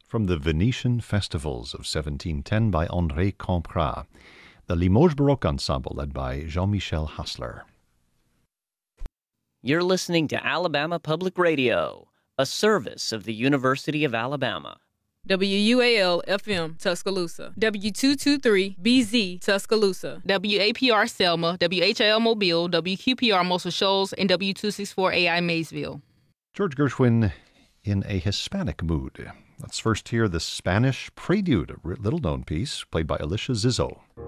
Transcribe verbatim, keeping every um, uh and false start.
from the Venetian Festivals of seventeen ten by André Camprat, the Limoges Baroque Ensemble led by Jean-Michel Hassler. You're listening to Alabama Public Radio, a service of the University of Alabama. W U A L F M Tuscaloosa, W two twenty-three B Z Tuscaloosa, W A P R Selma, W H I L Mobile, W Q P R Muscle Shoals, and W two sixty-four A I Maysville. George Gershwin in a Hispanic mood. Let's first hear the Spanish Prelude, a little-known piece played by Alicia Zizzo.